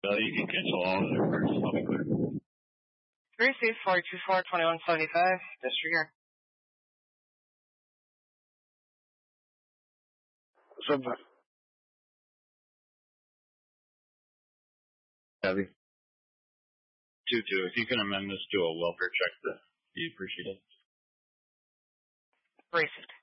You can cancel all of their first. I'll be clear. 3C424-2175. Disregard. What's up, man? Heavy. 2-2. If you can amend this to a welfare check, you appreciate it. Racist.